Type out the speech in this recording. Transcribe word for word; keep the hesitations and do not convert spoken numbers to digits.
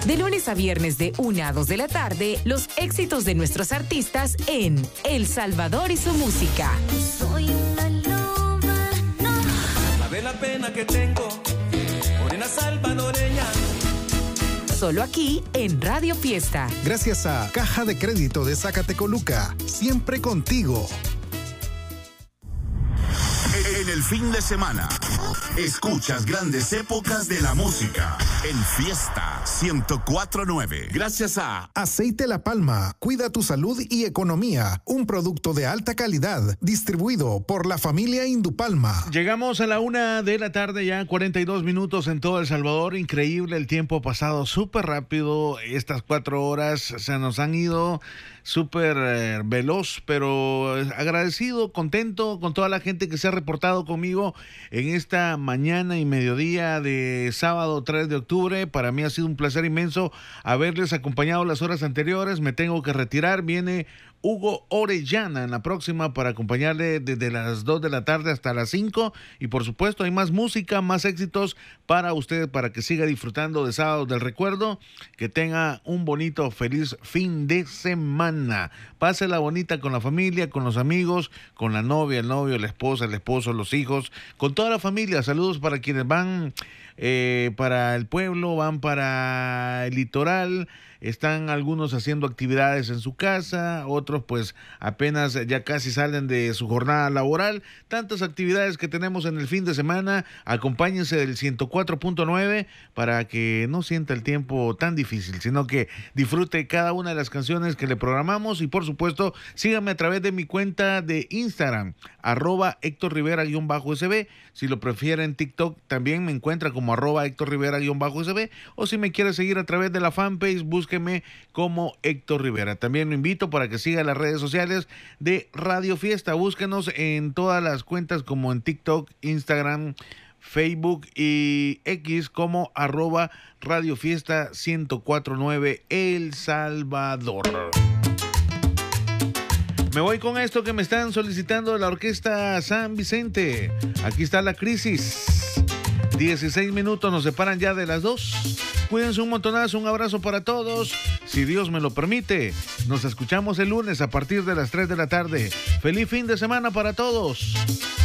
De lunes a viernes de una a dos de la tarde, los éxitos de nuestros artistas en El Salvador y su música. Soy una loba, no. Sabe la pena que tengo, morena salvadoreña. Solo aquí en Radio Fiesta. Gracias a Caja de Crédito de Zacatecoluca, siempre contigo. En el fin de semana, escuchas grandes épocas de la música en Fiesta ciento cuatro punto nueve. Gracias a Aceite La Palma, cuida tu salud y economía. Un producto de alta calidad, distribuido por la familia Indupalma. Llegamos a la una de la tarde, ya cuarenta y dos minutos en todo El Salvador. Increíble, el tiempo ha pasado súper rápido. Estas cuatro horas se nos han ido súper eh, veloz, pero agradecido, contento con toda la gente que se ha reportado conmigo en esta mañana y mediodía de sábado tres de octubre. Para mí ha sido un placer inmenso haberles acompañado las horas anteriores. Me tengo que retirar. Viene Hugo Orellana en la próxima para acompañarle desde las dos de la tarde hasta las cinco. Y por supuesto hay más música, más éxitos para usted, para que siga disfrutando de Sábado del Recuerdo. Que tenga un bonito, feliz fin de semana. Pásela bonita con la familia, con los amigos, con la novia, el novio, la esposa, el esposo, los hijos, con toda la familia. Saludos para quienes van eh, para el pueblo, van para el litoral. Están algunos haciendo actividades en su casa, otros pues apenas ya casi salen de su jornada laboral. Tantas actividades que tenemos en el fin de semana. Acompáñense del ciento cuatro punto nueve para que no sienta el tiempo tan difícil, sino que disfrute cada una de las canciones que le programamos. Y por supuesto, síganme a través de mi cuenta de Instagram, arroba Héctor Rivera-SB. Si lo prefieren TikTok, también me encuentra como arroba Héctor Rivera-SB. O si me quiere seguir a través de la fanpage, busque como Héctor Rivera. También lo invito para que siga las redes sociales de Radio Fiesta. Búsquenos en todas las cuentas como en TikTok, Instagram, Facebook y X como arroba Radio Fiesta ciento cuatro punto nueve El Salvador. Me voy con esto que me están solicitando de la Orquesta San Vicente. Aquí está La Crisis. dieciséis minutos nos separan ya de las dos. Cuídense un montonazo, un abrazo para todos. Si Dios me lo permite, nos escuchamos el lunes a partir de las tres de la tarde. Feliz fin de semana para todos.